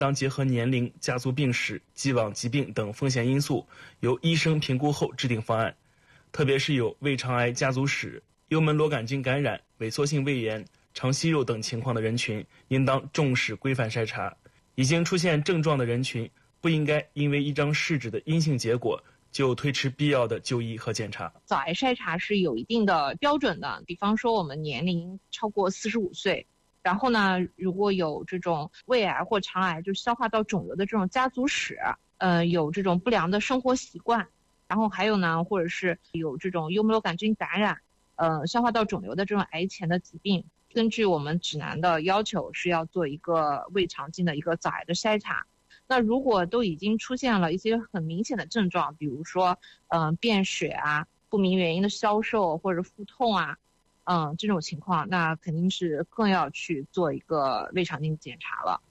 当结合年龄、家族病史、既往疾病等风险因素，由医生评估后制定方案。特别是有胃肠癌家族史、幽门螺杆菌感染、萎缩性胃炎、肠息肉等情况的人群，应当重视规范筛查。已经出现症状的人群，不应该因为一张试纸的阴性结果就推迟必要的就医和检查。 早癌筛查是有一定的标准的，比方说我们年龄超过45岁，然后呢，如果有这种胃癌或肠癌，就消化道肿瘤的这种家族史，有这种不良的生活习惯，然后还有呢，或者是有这种幽门螺杆菌感染，消化道肿瘤的这种癌前的疾病，根据我们指南的要求是要做一个胃肠镜的一个早癌的筛查。那如果都已经出现了一些很明显的症状，比如说便血啊、不明原因的消瘦或者腹痛啊，这种情况，那肯定是更要去做一个胃肠镜检查了。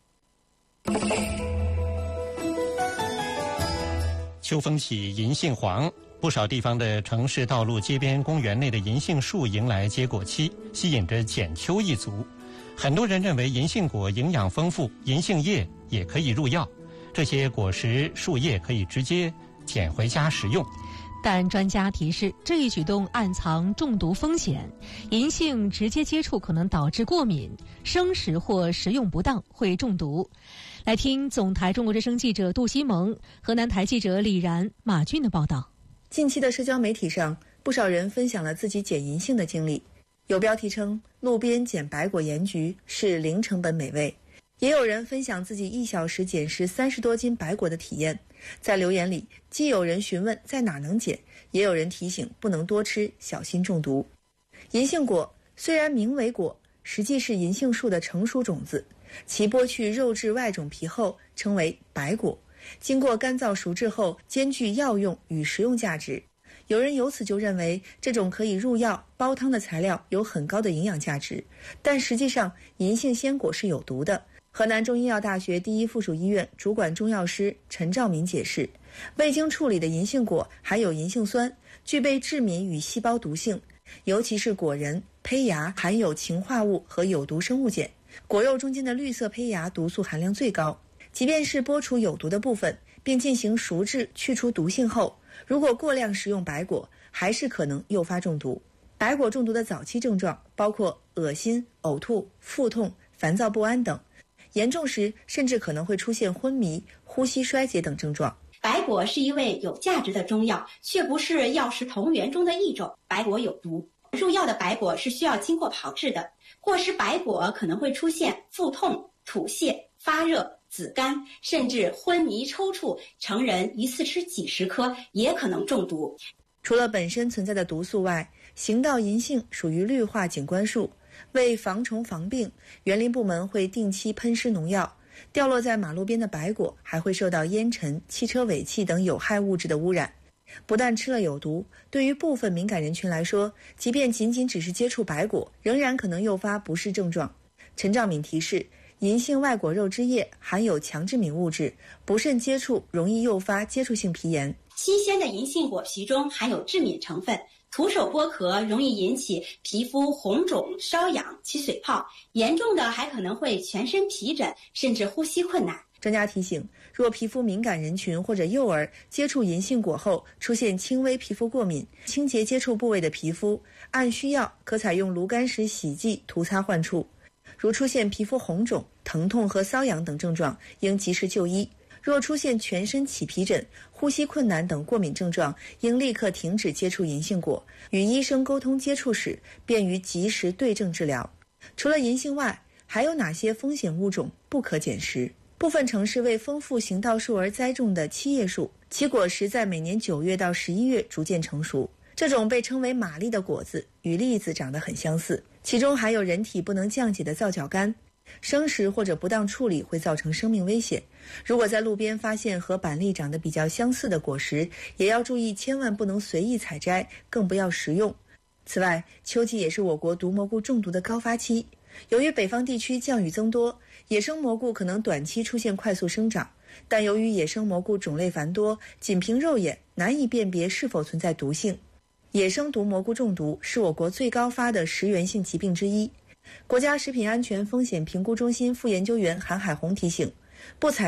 秋风起，银杏黄，不少地方的城市道路、街边公园内的银杏树迎来结果期，吸引着剪秋一族。很多人认为银杏果营养丰富，银杏叶也可以入药，这些果实树叶可以直接捡回家食用。 但专家提示，这一举动暗藏中毒风险，银杏直接接触可能导致过敏，生食或食用不当会中毒。来听总台中国之声记者杜西蒙、河南台记者李然、马俊的报道。 近期的社交媒体上，不少人分享了自己捡银杏的经历。有标题称路边捡白果盐焗是零成本美味，也有人分享自己1小时捡拾30多斤白果的体验。在留言里，既有人询问在哪能捡，也有人提醒不能多吃，小心中毒。银杏果虽然名为果，实际是银杏树的成熟种子，其剥去肉质外种皮后称为白果，经过干燥熟制后兼具药用与食用价值。有人由此就认为这种可以入药煲汤的材料有很高的营养价值，但实际上银杏鲜果是有毒的。河南中医药大学第一附属医院主管中药师陈兆民解释，未经处理的银杏果含有银杏酸，具备致敏与细胞毒性，尤其是果仁、胚芽含有氰化物和有毒生物碱，果肉中间的绿色胚芽毒素含量最高。即便是剥除有毒的部分并进行熟制去除毒性后，如果过量食用白果，还是可能诱发中毒。白果中毒的早期症状包括恶心、呕吐、腹痛、烦躁不安等，严重时甚至可能会出现昏迷、呼吸衰竭等症状。 白果是一味有价值的中药，却不是药食同源中的一种。白果有毒，入药的白果是需要经过炮制的，过食白果可能会出现腹痛、吐泻、发热、紫绀，甚至昏迷抽搐，成人一次吃几十颗也可能中毒。 除了本身存在的毒素外，行道银杏属于绿化景观树，为防虫防病，园林部门会定期喷施农药。掉落在马路边的白果还会受到烟尘、汽车尾气等有害物质的污染。不但吃了有毒，对于部分敏感人群来说，即便仅仅只是接触白果，仍然可能诱发不适症状。陈兆敏提示，银杏外果肉汁液含有强致敏物质，不慎接触容易诱发接触性皮炎。 新鲜的银杏果皮中含有致敏成分，徒手剥壳容易引起皮肤红肿、瘙痒、起水泡，严重的还可能会全身皮疹，甚至呼吸困难。 专家提醒，若皮肤敏感人群或者幼儿接触银杏果后出现轻微皮肤过敏，清洁接触部位的皮肤，按需要可采用炉甘石洗剂涂擦患处。如出现皮肤红肿、疼痛和瘙痒等症状，应及时就医。若出现全身起皮疹、呼吸困难等过敏症状，应立刻停止接触银杏果，与医生沟通接触史，便于及时对症治疗。除了银杏外，还有哪些风险物种不可捡食？部分城市为丰富行道树而栽种的七叶树，其果实在每年9月到11月逐渐成熟。这种被称为玛丽的果子与栗子长得很相似，其中含有人体不能降解的皂角苷，生食或者不当处理会造成生命危险。如果在路边发现和板栗长得比较相似的果实，也要注意千万不能随意采摘，更不要食用。此外，秋季也是我国毒蘑菇中毒的高发期。由于北方地区降雨增多，野生蘑菇可能短期出现快速生长，但由于野生蘑菇种类繁多，仅凭肉眼难以辨别是否存在毒性。野生毒蘑菇中毒是我国最高发的食源性疾病之一。国家食品安全风险评估中心副研究员韩海红提醒，不采